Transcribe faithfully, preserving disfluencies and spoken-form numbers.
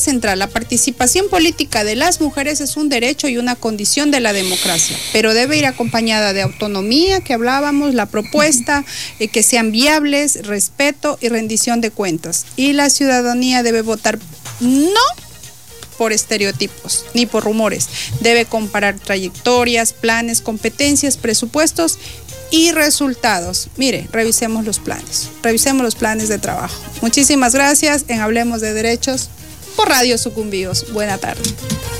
central, la participación política de las mujeres es un derecho y una condición de la democracia, pero debe ir acompañada de autonomía, que hablábamos, la propuesta, eh, que sean viables, respeto y rendición de cuentas. Y la ciudadanía debe votar no por estereotipos ni por rumores, debe comparar trayectorias, planes, competencias, presupuestos y resultados. Mire, revisemos los planes, revisemos los planes de trabajo. Muchísimas gracias en Hablemos de Derechos por Radio Sucumbíos. Buena tarde.